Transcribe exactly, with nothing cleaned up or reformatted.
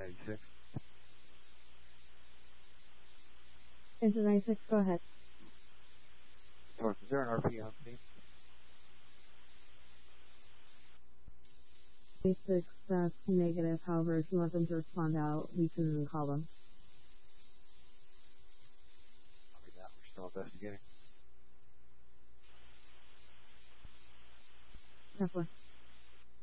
ninety-six. Engine ninety-six, go ahead. North, is there an R P on scene? ninety-six, that's negative. However, if you want them to respond out, we can call them. Copy that. We're still investigating. Definitely.